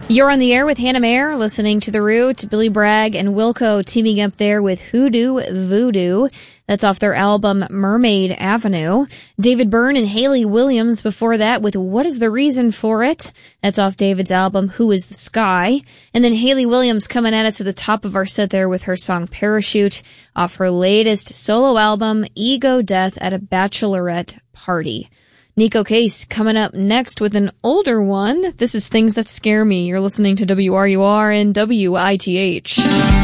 You're on the air with Hannah Mayer, listening to The Root, Billy Bragg and Wilco teaming up there with Hoodoo Voodoo. That's off their album Mermaid Avenue. David Byrne and Hayley Williams before that with What Is the Reason for It? That's off David's album Who Is the Sky? And then Hayley Williams coming at us at the top of our set there with her song Parachute off her latest solo album Ego Death at a Bachelorette Party. Nico Case coming up next with an older one. This is Things That Scare Me. You're listening to WRUR and WITH.